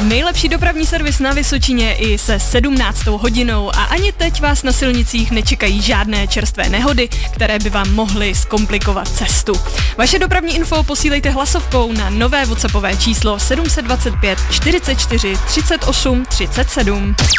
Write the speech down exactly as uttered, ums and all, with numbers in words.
Nejlepší dopravní servis na Vysočině i se sedmnáctou hodinou a ani teď vás na silnicích nečekají žádné čerstvé nehody, které by vám mohly zkomplikovat cestu. Vaše dopravní info posílejte hlasovkou na nové WhatsAppové číslo sedm set dvacet pět čtyřicet čtyři třicet osm třicet sedm.